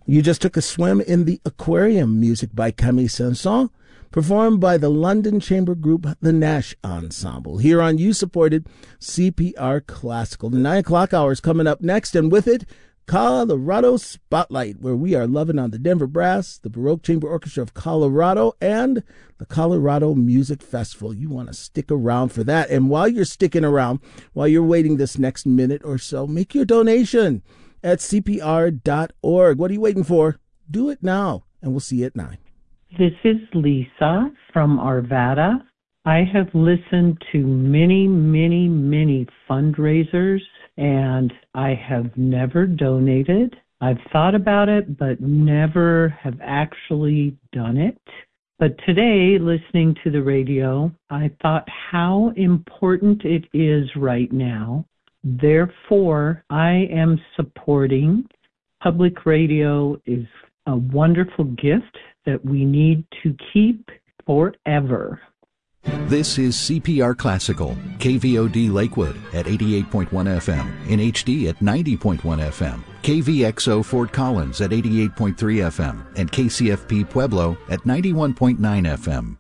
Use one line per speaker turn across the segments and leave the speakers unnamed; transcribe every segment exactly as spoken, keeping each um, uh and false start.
You just took a swim in the aquarium, music by Camille Saint-Saëns, performed by the London chamber group The Nash Ensemble, here on you-supported C P R Classical. The nine o'clock hour is coming up next, and with it, Colorado Spotlight, where we are loving on the Denver Brass, the Baroque Chamber Orchestra of Colorado, and the Colorado Music Festival. You want to stick around for that. And while you're sticking around, while you're waiting this next minute or so, make your donation at C P R dot org. What are you waiting for? Do it now, and we'll see you at nine.
This is Lisa from Arvada. I have listened to many, many, many fundraisers, and I have never donated. I've thought about it, but never have actually done it. But today, listening to the radio, I thought how important it is right now. Therefore, I am supporting. Public radio is a wonderful gift that we need to keep forever.
This is C P R Classical, K V O D Lakewood at eighty-eight point one F M, in H D at ninety point one F M, K V X O Fort Collins at eighty-eight point three F M, and K C F P Pueblo at ninety-one point nine F M.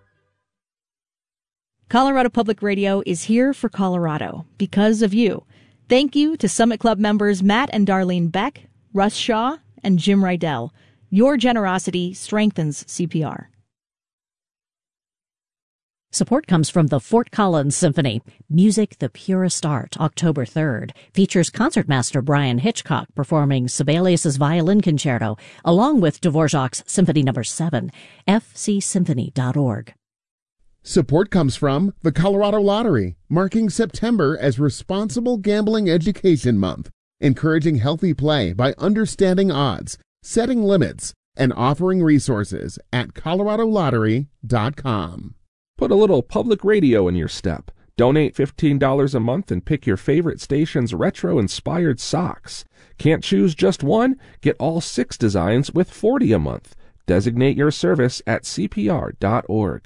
Colorado Public Radio is here for Colorado because of you. Thank you to Summit Club members Matt and Darlene Beck, Russ Shaw, and Jim Rydell. Your generosity strengthens C P R.
Support comes from the Fort Collins Symphony. Music, the Purest Art, October third. Features concertmaster Brian Hitchcock performing Sibelius's Violin Concerto, along with Dvorak's Symphony Number seven. F C symphony dot org.
Support comes from the Colorado Lottery, marking September as Responsible Gambling Education Month, encouraging healthy play by understanding odds, setting limits, and offering resources at colorado lottery dot com.
Put a little public radio in your step. Donate fifteen dollars a month and pick your favorite station's retro-inspired socks. Can't choose just one? Get all six designs with forty dollars a month. Designate your service at C P R dot org.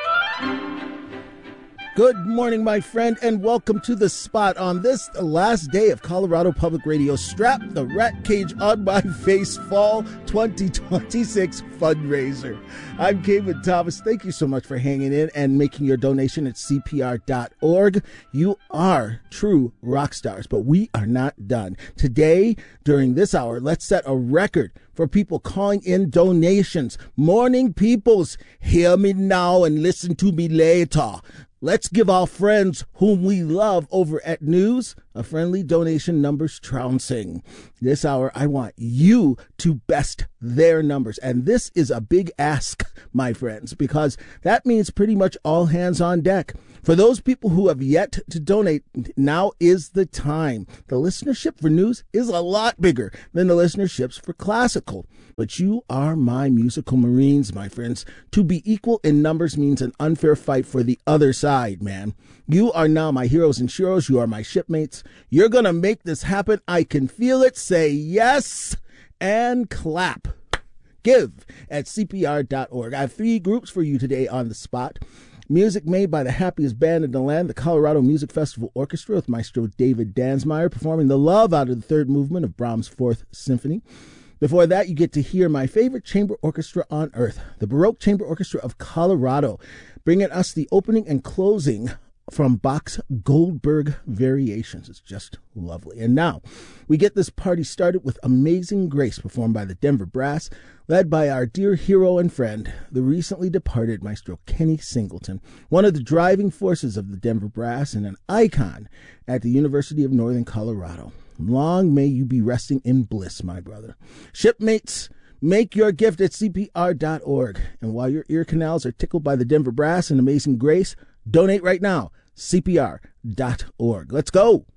Good morning, my friend, and welcome to The Spot on this, the last day of Colorado Public Radio. Strap the rat cage on my face fall twenty twenty-six fundraiser. I'm Kevin Thomas. Thank you so much for hanging in and making your donation at C P R dot org. You are true rock stars, but we are not done. Today, during this hour, let's set a record for people calling in donations. Morning peoples, hear me now and listen to me later. Let's give our friends whom we love over at News a friendly donation numbers trouncing. This hour, I want you to best their numbers. And this is a big ask, my friends, because that means pretty much all hands on deck. For those people who have yet to donate, now is the time. The listenership for News is a lot bigger than the listenerships for Classical. But you are my musical Marines, my friends. To be equal in numbers means an unfair fight for the other side, man. You are now my heroes and sheroes. You are my shipmates. You're going to make this happen. I can feel it. Say yes and clap. Give at C P R dot org. I have three groups for you today on The Spot. Music made by the happiest band in the land, the Colorado Music Festival Orchestra, with Maestro David Dansmeyer performing the love out of the third movement of Brahms' Fourth Symphony. Before that, you get to hear my favorite chamber orchestra on earth, the Baroque Chamber Orchestra of Colorado, bringing us the opening and closing from Bach's Goldberg Variations. It's just lovely. And now we get this party started with Amazing Grace, performed by the Denver Brass, led by our dear hero and friend, the recently departed Maestro Kenny Singleton, one of the driving forces of the Denver Brass and an icon at the University of Northern Colorado. Long may you be resting in bliss, my brother. Shipmates, make your gift at C P R dot org. And while your ear canals are tickled by the Denver Brass and Amazing Grace, donate right now, C P R dot org. Let's go.